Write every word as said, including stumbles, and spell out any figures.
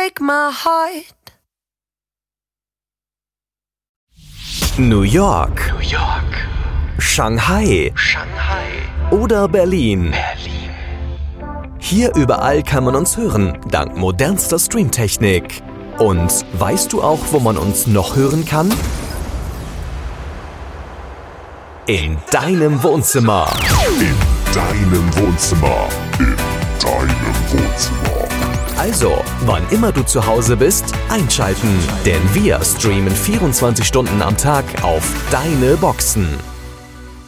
break my heart. New York, New York, Shanghai, Shanghai, oder Berlin. Berlin. Hier überall kann man uns hören, dank modernster Streamtechnik. Und weißt du auch, wo man uns noch hören kann? In deinem Wohnzimmer. In deinem Wohnzimmer. In deinem Wohnzimmer. Also, wann immer du zu Hause bist, einschalten. Denn wir streamen vierundzwanzig Stunden am Tag auf deine Boxen.